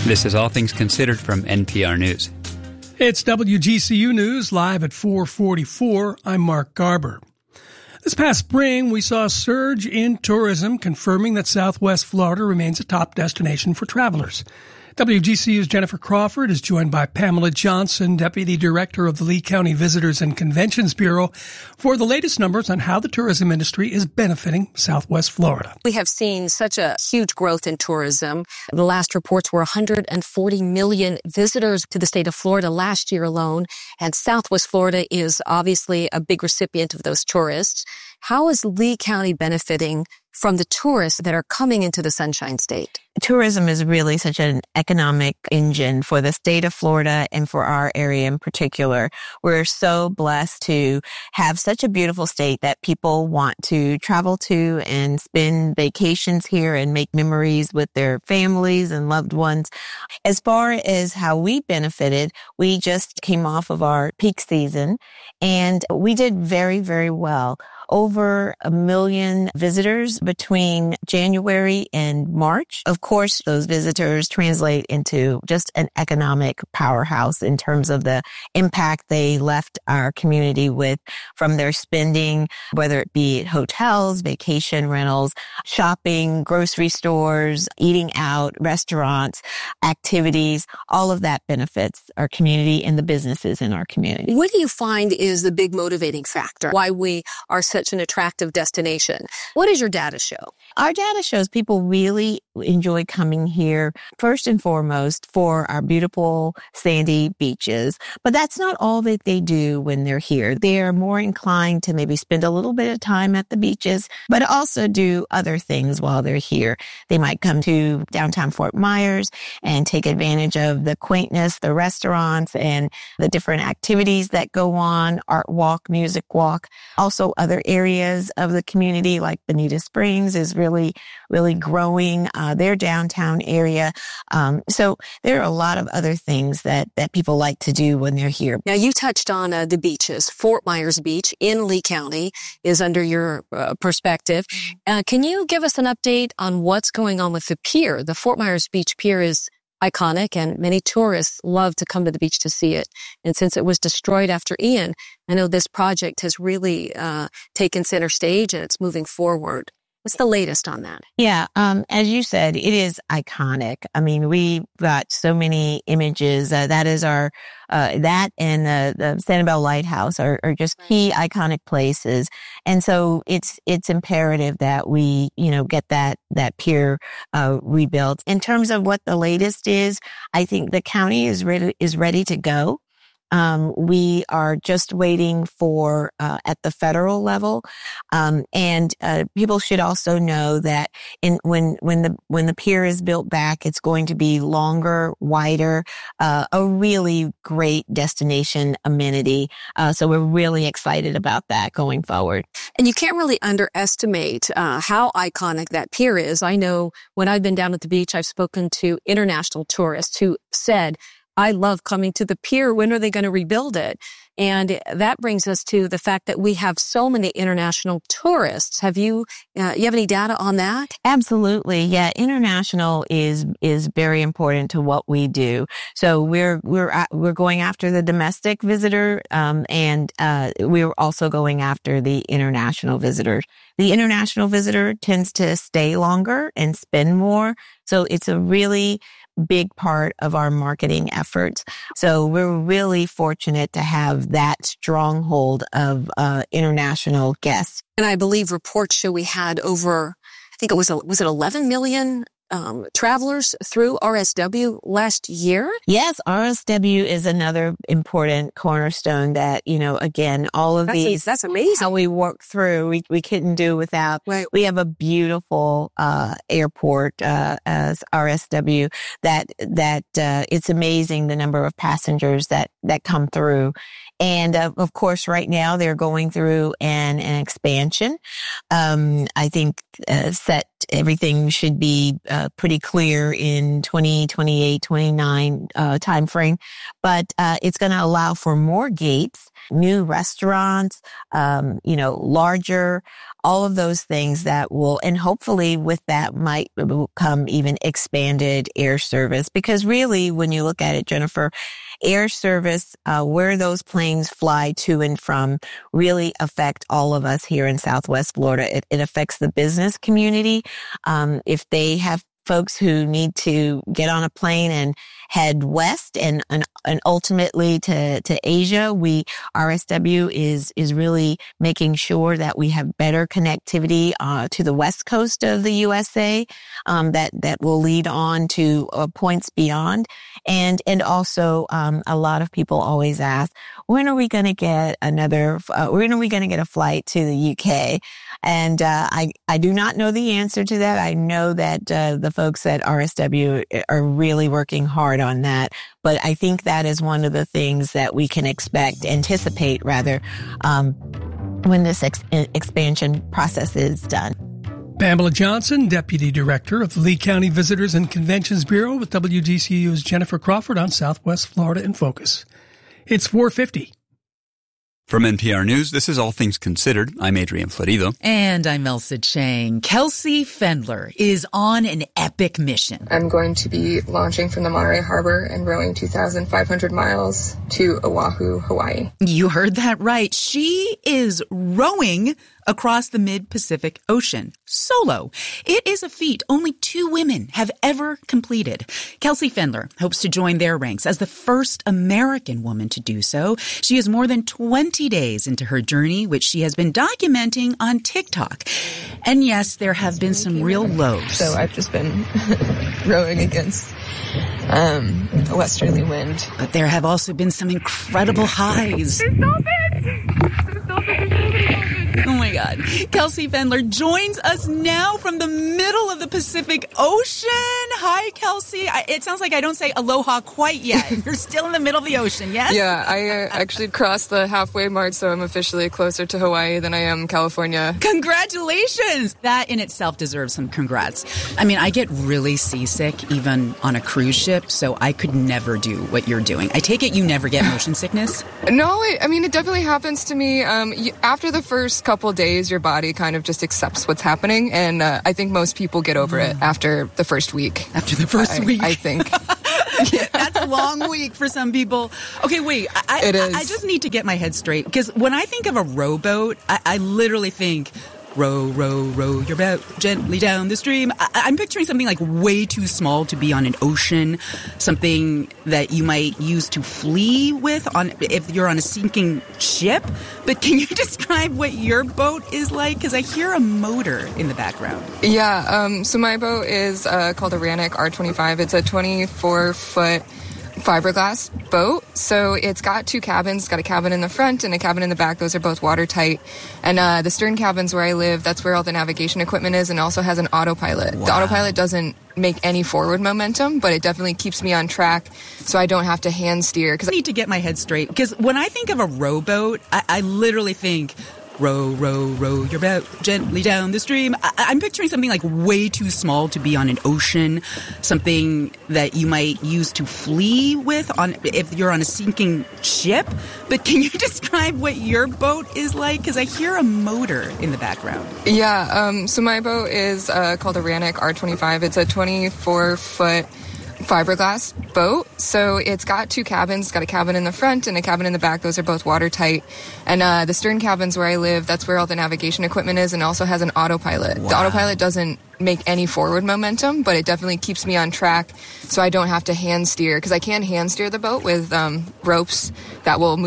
This is All Things Considered from NPR News. It's WGCU News, live at 4:44. I'm Mark Garber. This past spring, we saw a surge in tourism, confirming that Southwest Florida remains a top destination for travelers. WGCU's Jennifer Crawford is joined by Pamela Johnson, Deputy Director of the Lee County Visitors and Conventions Bureau, for the latest numbers on how the tourism industry is benefiting Southwest Florida. We have seen such a huge growth in tourism. The last reports were 140 million visitors to the state of Florida last year alone, and Southwest Florida is obviously a big recipient of those tourists. How is Lee County benefiting from the tourists that are coming into the Sunshine State? Tourism is really such an economic engine for the state of Florida and for our area in particular. We're so blessed to have such a beautiful state that people want to travel to and spend vacations here and make memories with their families and loved ones. As far as how we benefited, we just came off of our peak season and we did very, very well. Over 1 million visitors between January and March. Of course, those visitors translate into just an economic powerhouse in terms of the impact they left our community with from their spending, whether it be at hotels, vacation rentals, shopping, grocery stores, eating out, restaurants, activities. All of that benefits our community and the businesses in our community. What do you find is the big motivating factor? Why we are such an attractive destination? What does your data show? Our data shows people really enjoy coming here, first and foremost, for our beautiful sandy beaches. But that's not all that they do when they're here. They are more inclined to maybe spend a little bit of time at the beaches, but also do other things while they're here. They might come to downtown Fort Myers and take advantage of the quaintness, the restaurants, and the different activities that go on, art walk, music walk. Also, other areas of the community like Bonita Springs is really growing their downtown area. So there are a lot of other things that people like to do when they're here. Now, you touched on the beaches. Fort Myers Beach in Lee County is under your perspective. Can you give us an update on what's going on with the pier? The Fort Myers Beach Pier is iconic, and many tourists love to come to the beach to see it. And since it was destroyed after Ian, I know this project has really taken center stage and it's moving forward. What's the latest on that? Yeah, as you said, it is iconic. I mean, we've got so many images. That is our, that and the Sanibel Lighthouse are just key iconic places. And so it's imperative that we, get that pier, rebuilt. In terms of what the latest is, I think the county is ready to go. We are just waiting for, at the federal level. And people should also know that when the pier is built back, it's going to be longer, wider, a really great destination amenity. So we're really excited about that going forward. And you can't really underestimate, how iconic that pier is. I know when I've been down at the beach, I've spoken to international tourists who said, I love coming to the pier. When are they going to rebuild it? And that brings us to the fact that we have so many international tourists. Have you have any data on that? Absolutely. Yeah. International is very important to what we do. So we're going after the domestic visitor, and we're also going after the international visitor. The international visitor tends to stay longer and spend more. So it's a really big part of our marketing efforts. So we're really fortunate to have that stronghold of international guests. And I believe reports show we had over, I think it was it 11 million travelers through RSW last year? Yes, RSW is another important cornerstone that, again, all of these. That's amazing. How we work through, we couldn't do without. Right. We have a beautiful airport as RSW that it's amazing the number of passengers that come through. And of course, right now they're going through an expansion. I think everything should be pretty clear in 2028, 29 timeframe. But it's going to allow for more gates, new restaurants, larger, all of those things that will, and hopefully with that might come even expanded air service. Because really, when you look at it, Jennifer, air service, where those planes fly to and from, really affect all of us here in Southwest Florida. It affects the business community. If they have folks who need to get on a plane and head west and ultimately to Asia, RSW is really making sure that we have better connectivity to the west coast of the USA that will lead on to points beyond. And also a lot of people always ask, when are we going to get a flight to the UK? And I do not know the answer to that. I know that the folks at RSW are really working hard on that. But I think that is one of the things that we can anticipate rather, when this expansion process is done. Pamela Johnson, Deputy Director of the Lee County Visitors and Conventions Bureau with WGCU's Jennifer Crawford on Southwest Florida in Focus. It's 4:50. From NPR News, this is All Things Considered. I'm Adrian Florido. And I'm Elsa Chang. Kelsey Fendler is on an epic mission. I'm going to be launching from the Monterey Harbor and rowing 2,500 miles to Oahu, Hawaii. You heard that right. She is rowing across the mid-Pacific Ocean, solo. It is a feat only 2 women have ever completed. Kelsey Fendler hopes to join their ranks as the first American woman to do so. She is more than 20 days into her journey, which she has been documenting on TikTok. And yes, there have been some real lows. So I've just been rowing against a westerly wind. But there have also been some incredible highs. Oh my God. Kelsey Fendler joins us now from the middle of the Pacific Ocean. Hi, Kelsey. It sounds like I don't say aloha quite yet. You're still in the middle of the ocean, yes? Yeah, I actually crossed the halfway mark, so I'm officially closer to Hawaii than I am California. Congratulations! That in itself deserves some congrats. I mean, I get really seasick even on a cruise ship, so I could never do what you're doing. I take it you never get motion sickness? No, I mean, it definitely happens to me. After the first couple days, your body kind of just accepts what's happening, and I think most people get over it after the first week. After the first week? I think. Yeah. That's a long week for some people. Okay, wait. It is. I just need to get my head straight, because when I think of a rowboat, I literally think row, row, row your boat gently down the stream. I'm picturing something like way too small to be on an ocean, something that you might use to flee with if you're on a sinking ship. But can you describe what your boat is like? Because I hear a motor in the background. Yeah, so my boat is called a Rannoch R25. It's a 24-foot fiberglass boat. So it's got 2 cabins. It's got a cabin in the front and a cabin in the back. Those are both watertight. And the stern cabin's where I live. That's where all the navigation equipment is, and also has an autopilot. Wow. The autopilot doesn't make any forward momentum, but it definitely keeps me on track so I don't have to hand steer. I need to get my head straight, because when I think of a rowboat, I literally think row, row, row your boat gently down the stream. I'm picturing something like way too small to be on an ocean, something that you might use to flee with if you're on a sinking ship. But can you describe what your boat is like? Because I hear a motor in the background. Yeah, so my boat is called a Rannoch R25. It's a 24-foot fiberglass boat. So it's got 2 cabins. It's got a cabin in the front and a cabin in the back. Those are both watertight. And the stern cabin's where I live. That's where all the navigation equipment is, and also has an autopilot. Wow. The autopilot doesn't make any forward momentum, but it definitely keeps me on track so I don't have to hand steer, because I can hand steer the boat with ropes that will